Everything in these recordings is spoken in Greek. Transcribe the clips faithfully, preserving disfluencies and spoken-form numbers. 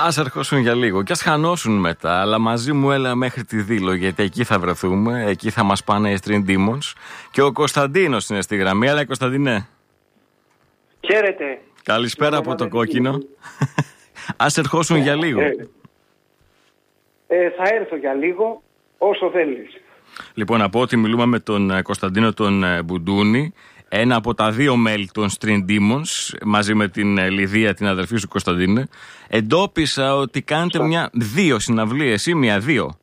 Ας ερχόσουν για λίγο και ας χανώσουν μετά, αλλά μαζί μου έλα μέχρι τη Δήλο, γιατί εκεί θα βρεθούμε, εκεί θα μας πάνε οι String Demons. Και ο Κωνσταντίνος είναι στη γραμμή. Έλα, Κωνσταντίνε. Χαίρετε. Καλησπέρα από το κόκκινο. Ας ερχόσουν για λίγο. Ε, ε, θα έρθω για λίγο, όσο θέλεις. Λοιπόν, να πω ότι μιλούμε με τον Κωνσταντίνο τον Μπουντούνη, ένα από τα δύο μέλη των String Demons, μαζί με την Λιδία, την αδερφή σου Κωνσταντίνε. Εντόπισα ότι κάνετε Σα. μια δύο συναυλίες ή μια δύο.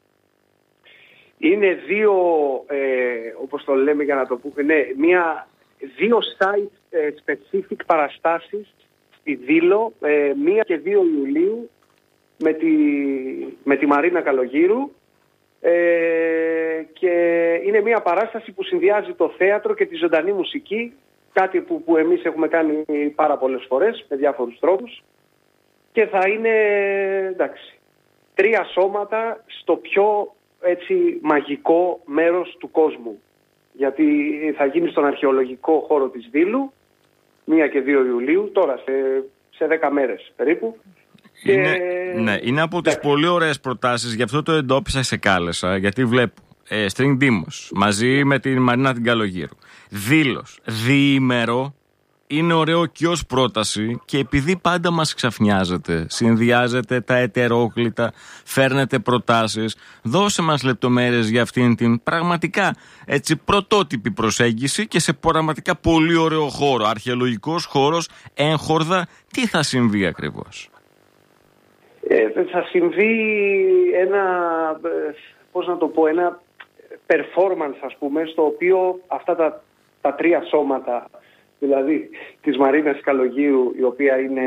Είναι δύο, ε, όπως το λέμε για να το πούμε, ναι, μια, δύο site ε, specific παραστάσεις στη Δήλο, ε, μία και δύο Ιουλίου, με τη, με τη Μαρίνα Καλογύρου. Ε, και είναι μια παράσταση που συνδυάζει το θέατρο και τη ζωντανή μουσική, κάτι που, που εμείς έχουμε κάνει πάρα πολλές φορές με διάφορους τρόπους, και θα είναι, εντάξει, τρία σώματα στο πιο έτσι μαγικό μέρος του κόσμου, γιατί θα γίνει στον αρχαιολογικό χώρο της Δήλου μία και δύο Ιουλίου, τώρα σε, σε δέκα μέρες περίπου. Είναι, και... ναι, είναι από τις πολύ ωραίες προτάσεις, γι' αυτό το εντόπισα, σε κάλεσα, γιατί βλέπω ε, String Demons μαζί με την Μαρίνα την Καλογύρου. Δήλος, διήμερο, είναι ωραίο και ως πρόταση, και επειδή πάντα μας ξαφνιάζετε, συνδυάζετε τα ετερόκλητα, φέρνετε προτάσεις, δώσε μας λεπτομέρειες για αυτήν την πραγματικά έτσι πρωτότυπη προσέγγιση και σε πραγματικά πολύ ωραίο χώρο, αρχαιολογικός χώρος, έγχορδα. Τι θα συμβεί ακριβώς? Ε, θα συμβεί ένα, πώς να το πω, ένα performance, ας πούμε, στο οποίο αυτά τα, τα τρία σώματα, δηλαδή της Μαρίνας Καλογύρου, η οποία είναι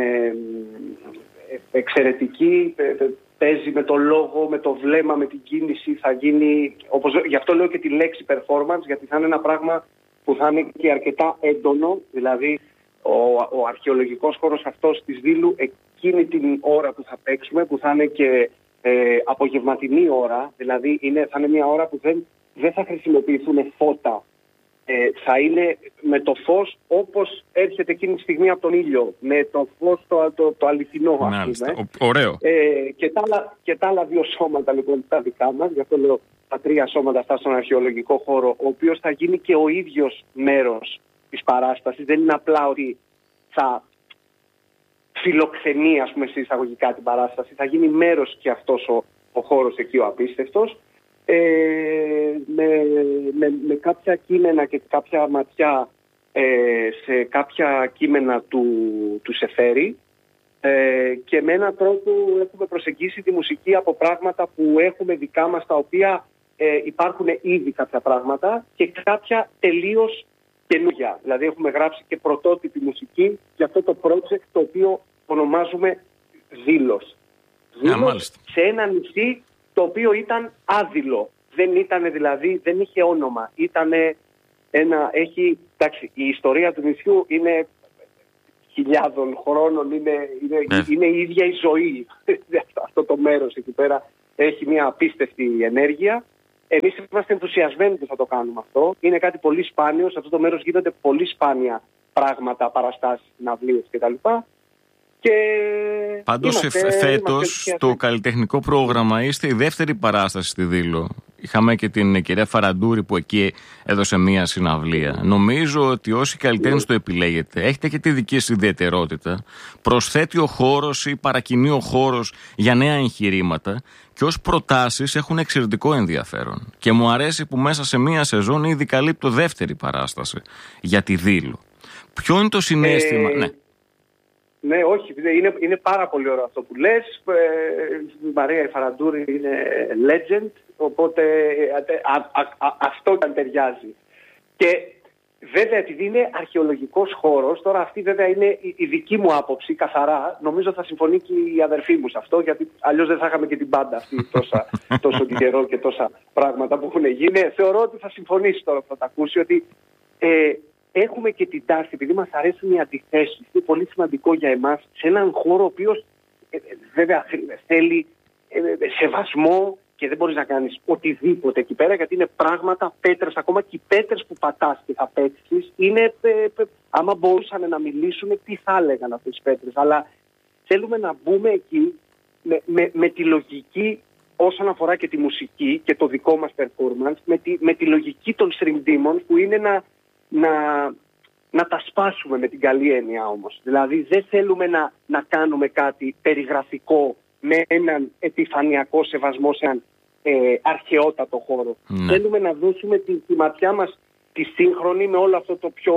εξαιρετική, παίζει με το λόγο, με το βλέμμα, με την κίνηση, θα γίνει, όπως, γι' αυτό λέω και τη λέξη performance, γιατί θα είναι ένα πράγμα που θα είναι και αρκετά έντονο, δηλαδή ο, ο αρχαιολογικός χώρος αυτός της Δήλου, εκείνη την ώρα που θα παίξουμε, που θα είναι και ε, απογευματινή ώρα, δηλαδή είναι, θα είναι μια ώρα που δεν, δεν θα χρησιμοποιηθούν φώτα, ε, θα είναι με το φως όπως έρχεται εκείνη τη στιγμή από τον ήλιο, με το φως το, το, το αληθινό, ας πούμε. Ωραίο. Ε, και, τα άλλα, και τα άλλα δύο σώματα, λοιπόν, τα δικά μας, γι' αυτό λέω τα τρία σώματα αυτά στον αρχαιολογικό χώρο, ο οποίος θα γίνει και ο ίδιος μέρος της παράστασης. Δεν είναι απλά ότι θα φιλοξενεί, ας πούμε, σε εισαγωγικά την παράσταση, θα γίνει μέρος και αυτός ο, ο χώρος εκεί, ο απίστευτος, ε, με, με, με κάποια κείμενα και κάποια ματιά ε, σε κάποια κείμενα του, του Σεφέρη, ε, και με έναν τρόπο έχουμε προσεγγίσει τη μουσική από πράγματα που έχουμε δικά μας, τα οποία ε, υπάρχουν ήδη κάποια πράγματα, και κάποια τελείως καινούργια. Δηλαδή έχουμε γράψει και πρωτότυπη μουσική για αυτό το project, το οποίο ονομάζουμε Δήλος. Δήλος σε ένα νησί το οποίο ήταν άδειλο. Δεν ήταν, δηλαδή, δεν είχε όνομα. Ήτανε ένα, έχει, εντάξει, η ιστορία του νησιού είναι χιλιάδων χρόνων, είναι, είναι, είναι η ίδια η ζωή. Αυτό το μέρος εκεί πέρα έχει μια απίστευτη ενέργεια. Εμείς είμαστε ενθουσιασμένοι που θα το κάνουμε αυτό. Είναι κάτι πολύ σπάνιο. Σε αυτό το μέρος γίνονται πολύ σπάνια πράγματα, παραστάσεις, συναυλίες κτλ. Και πάντως φέτος στο καλλιτεχνικό πρόγραμμα είστε η δεύτερη παράσταση στη Δήλο. Είχαμε και την κυρία Φαραντούρη που εκεί έδωσε μία συναυλία. Νομίζω ότι όσοι καλλιτέχνες το επιλέγετε, έχετε και τη δική σας ιδιαιτερότητα. Προσθέτει ο χώρος ή παρακινεί ο χώρος για νέα εγχειρήματα, και ως προτάσεις έχουν εξαιρετικό ενδιαφέρον. Και μου αρέσει που μέσα σε μία σεζόν ήδη καλύπτω δεύτερη παράσταση για τη Δήλο. Ποιο είναι το συναίσθημα? Ε... Ναι. Ναι, όχι, είναι, είναι πάρα πολύ ωραίο αυτό που λες. Ε, η Μαρία η Φαραντούρη είναι legend, οπότε α, α, α, αυτό ήταν ταιριάζει. Και βέβαια, επειδή είναι αρχαιολογικός χώρος, τώρα αυτή βέβαια είναι η, η δική μου άποψη, καθαρά, νομίζω θα συμφωνεί και η αδερφή μου σε αυτό, γιατί αλλιώς δεν θα είχαμε και την μπάντα αυτή τόσα, τόσο καιρό και τόσα πράγματα που έχουν γίνει. Θεωρώ ότι θα συμφωνήσει τώρα που θα τα ακούσει, ότι ε, έχουμε και την τάση, επειδή μας αρέσουν οι αντιθέσεις, είναι πολύ σημαντικό για εμάς, σε έναν χώρο ο οποίος ε, βέβαια θέλει ε, σεβασμό, και δεν μπορείς να κάνεις οτιδήποτε εκεί πέρα, γιατί είναι πράγματα, πέτρες, ακόμα και οι πέτρες που πατάς και θα παίξεις, είναι, ε, ε, άμα μπορούσαν να μιλήσουν, τι θα έλεγαν αυτές τις πέτρες. Αλλά θέλουμε να μπούμε εκεί με, με, με τη λογική όσον αφορά και τη μουσική και το δικό μας performance, με τη, με τη λογική των String Demons, που είναι να, να, να τα σπάσουμε με την καλή έννοια όμως. Δηλαδή δεν θέλουμε να, να κάνουμε κάτι περιγραφικό με έναν επιφανειακό σεβασμό σε έναν ε, αρχαιότατο χώρο. Ναι. Θέλουμε να δώσουμε τη, τη ματιά μας τη σύγχρονη, με όλο αυτό το πιο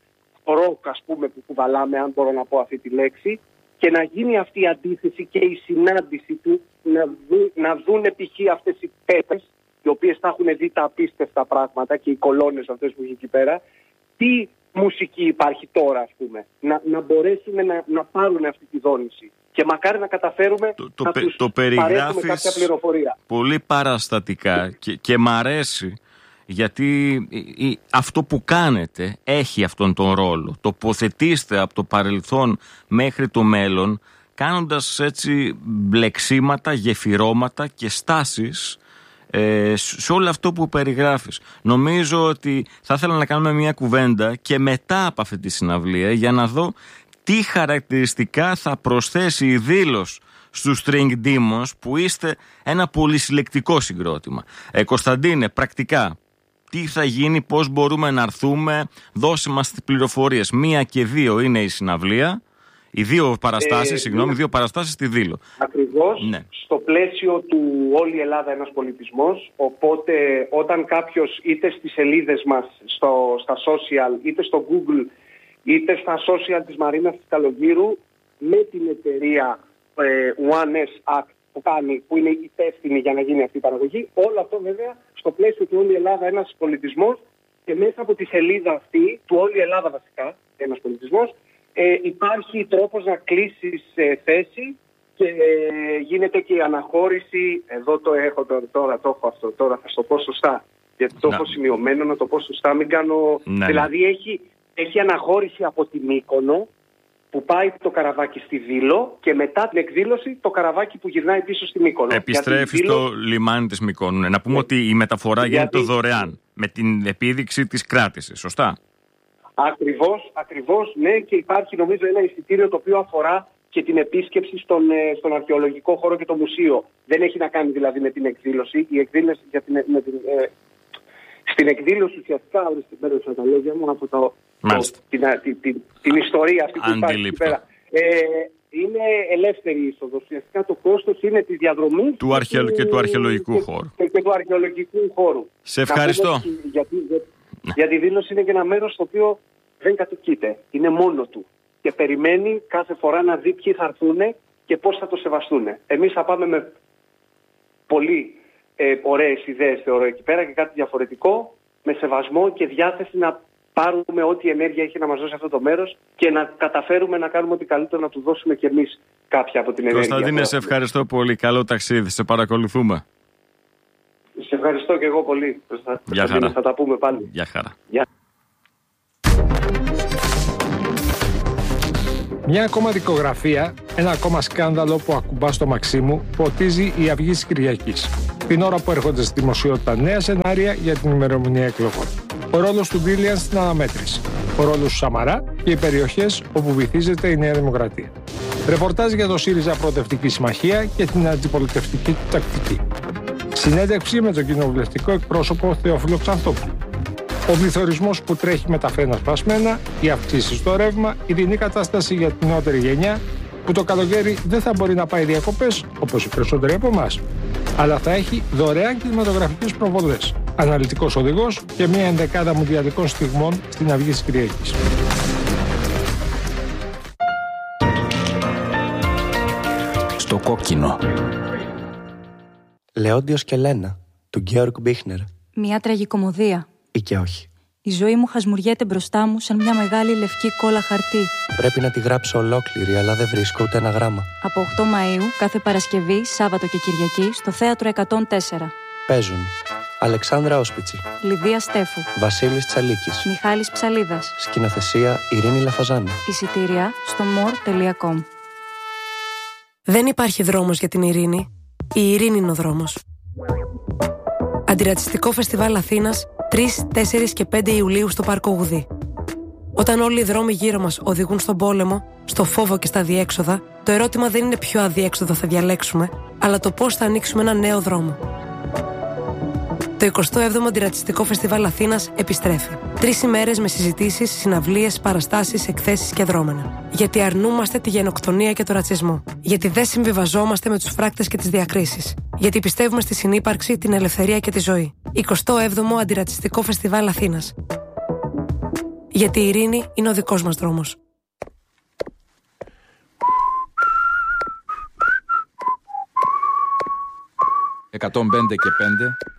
ροκ, ας πούμε, που κουβαλάμε, αν μπορώ να πω αυτή τη λέξη, και να γίνει αυτή η αντίθεση και η συνάντηση του, να, δου, να δουν π.χ. αυτές οι πέτρες, οι οποίες θα έχουν δει τα απίστευτα πράγματα, και οι κολόνες αυτές που έχει εκεί πέρα, τι μουσική υπάρχει τώρα, ας πούμε, να, να μπορέσουν να, να πάρουν αυτή τη δόνηση. Και μακάρι να καταφέρουμε το, το, να το, τους το παρέχουμε κάποια πληροφορία. Πολύ παραστατικά και, και μ' αρέσει, γιατί η, η, αυτό που κάνετε έχει αυτόν τον ρόλο. Τοποθετήστε από το παρελθόν μέχρι το μέλλον, κάνοντας έτσι μπλεξίματα, γεφυρώματα και στάσεις ε, σε όλο αυτό που περιγράφεις. Νομίζω ότι θα ήθελα να κάνουμε μια κουβέντα και μετά από αυτή τη συναυλία, για να δω τι χαρακτηριστικά θα προσθέσει η Δήλος στους String Demons, που είστε ένα πολυσυλλεκτικό συγκρότημα. Ε, Κωνσταντίνε, πρακτικά, τι θα γίνει, πώς μπορούμε να έρθουμε, δώσε μας τις πληροφορίες. Μία και δύο είναι η συναυλία, οι δύο παραστάσεις, ε, συγγνώμη, δύο παραστάσεις στη Δήλο. Ακριβώς, ναι. Στο πλαίσιο του Όλη η Ελλάδα ένας πολιτισμός, οπότε όταν κάποιος είτε στις σελίδες μας, στο, στα social, είτε στο Google, είτε στα social της Μαρίνας της Καλογύρου, με την εταιρεία ε, One S Act που, κάνει, που είναι υπεύθυνη για να γίνει αυτή η παραγωγή, όλο αυτό βέβαια στο πλαίσιο του Όλη η Ελλάδα ένας πολιτισμός, και μέσα από τη σελίδα αυτή, του Όλη η Ελλάδα βασικά, ένας πολιτισμός, ε, υπάρχει τρόπος να κλείσεις ε, θέση, και ε, γίνεται και η αναχώρηση. Εδώ το έχω τώρα, τώρα το έχω αυτό, τώρα θα στο πω σωστά, γιατί το έχω σημειωμένο, να το πω σωστά, μην κάνω... Ναι. Δηλαδή έχει, έχει αναχώρηση από τη Μύκονο, που πάει το καραβάκι στη Δήλο, και μετά την εκδήλωση το καραβάκι που γυρνάει πίσω στη Μύκονο. Επιστρέφει Δήλο... στο λιμάνι της Μυκόνου. Ναι, να πούμε, ναι, ότι η μεταφορά γιατί... γίνεται δωρεάν, με την επίδειξη της κράτησης, σωστά? Ακριβώς, ακριβώς, ναι, και υπάρχει νομίζω ένα εισιτήριο το οποίο αφορά και την επίσκεψη στον, στον αρχαιολογικό χώρο και το μουσείο. Δεν έχει να κάνει δηλαδή με την εκδήλωση. Η εκδήλωση για την, με την, ε, στην εκδήλωση ουσιαστικά, ορίστε πέρα στα τα λόγια μου, από το, το, την, την, την, την ιστορία αυτή που υπάρχει εκεί πέρα. Ε, είναι ελεύθερη η είσοδος. Ουσιαστικά το κόστος είναι τη διαδρομή του αρχαιο, και, και του αρχαιολογικού και, χώρου. Και, και του αρχαιολογικού χώρου. Σε ευχαριστώ. Γιατί, για, ναι. για τη δήλωση είναι και ένα μέρος το οποίο δεν κατοικείται. Είναι μόνο του. Και περιμένει κάθε φορά να δει ποιοι θα έρθουν και πώς θα το σεβαστούν. Εμείς θα πάμε με πολύ ε, ωραίες ιδέες, θεωρώ, εκεί πέρα, και κάτι διαφορετικό, με σεβασμό και διάθεση να πάρουμε ό,τι ενέργεια έχει να μας δώσει αυτό το μέρος και να καταφέρουμε να κάνουμε ό,τι καλύτερο, να του δώσουμε κι εμείς κάποια από την ενέργεια. Κωνσταντίνε, σε ευχαριστώ πολύ. Καλό ταξίδι. Σε παρακολουθούμε. Σε ευχαριστώ και εγώ πολύ. Γεια χαρά. Θα τα πούμε πάλι. Γεια χαρά. Γεια. Μια ακόμα δικογραφία, ένα ακόμα σκάνδαλο που ακουμπά στο Μαξίμου, ποτίζει η Αυγή της Κυριακής. Την ώρα που έρχονται στη δημοσιότητα νέα σενάρια για την ημερομηνία εκλογών. Ο ρόλος του Μπίλιαν στην αναμέτρηση. Ο ρόλος του Σαμαρά και οι περιοχές όπου βυθίζεται η Νέα Δημοκρατία. Ρεπορτάζ για το ΣΥΡΙΖΑ Προοδευτική Συμμαχία και την αντιπολιτευτική του τακτική. Συνέντευξη με τον κοινοβουλευτικό εκπρόσωπο Θεόφιλο Ξανθόπουλο. Ο πληθωρισμός που τρέχει με τα φρένα σπασμένα, οι αυξήσεις στο ρεύμα, η δινή κατάσταση για την νεότερη γενιά, που το καλοκαίρι δεν θα μπορεί να πάει διακοπές, όπως οι περισσότεροι από εμάς, αλλά θα έχει δωρεάν κινηματογραφικές προβολές, αναλυτικός οδηγός και μια ενδεκάδα μουντιαλικών στιγμών στην Αυγή της Κυριακής. Στο κόκκινο. Λεόντιος και Λένα, του Γκέοργκ Μπίχνερ. Μια τραγικομωδία. Ή και όχι. Η ζωή μου χασμουριέται μπροστά μου σαν μια μεγάλη λευκή κόλλα χαρτί. Πρέπει να τη γράψω ολόκληρη, αλλά δεν βρίσκω ούτε ένα γράμμα. Από οκτώ Μαΐου, κάθε Παρασκευή, Σάββατο και Κυριακή, στο Θέατρο εκατόν τέσσερα. Παίζουν Αλεξάνδρα Όσπιτσι, Λιδία Στέφου, Βασίλης Τσαλίκης, Μιχάλης Ψαλίδας. Σκηνοθεσία Ειρήνη Λαφαζάνη. Εισιτήρια στο μορ τελεία κομ. Δεν υπάρχει δρόμος για την ειρήνη. Η ειρήνη είναι ο δρόμος. Αντιρατσιστικό Φεστιβάλ Αθήνας, τρεις, τέσσερις και πέντε Ιουλίου στο Πάρκο Γουδή. Όταν όλοι οι δρόμοι γύρω μας οδηγούν στον πόλεμο, στο φόβο και στα αδιέξοδα, το ερώτημα δεν είναι ποιο αδιέξοδο θα διαλέξουμε, αλλά το πώς θα ανοίξουμε ένα νέο δρόμο. Το εικοστό έβδομο Αντιρατσιστικό Φεστιβάλ Αθήνας επιστρέφει. Τρεις ημέρες με συζητήσεις, συναυλίες, παραστάσεις, εκθέσεις και δρόμενα. Γιατί αρνούμαστε τη γενοκτονία και το ρατσισμό. Γιατί δεν συμβιβαζόμαστε με τους φράκτες και τις διακρίσεις. Γιατί πιστεύουμε στη συνύπαρξη, την ελευθερία και τη ζωή. εικοστό έβδομο Αντιρατσιστικό Φεστιβάλ Αθήνας. Γιατί η ειρήνη είναι ο δικός μας δρόμος. εκατόν πέντε και πέντε